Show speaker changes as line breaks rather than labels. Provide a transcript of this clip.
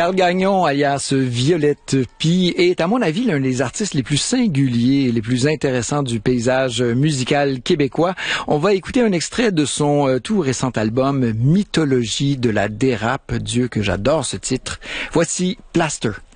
Carl Gagnon, alias Violette Pie, est à mon avis l'un des artistes les plus singuliers et les plus intéressants du paysage musical québécois. On va écouter un extrait de son tout récent album Mythologie de la dérape. Dieu que j'adore ce titre. Voici Plaster.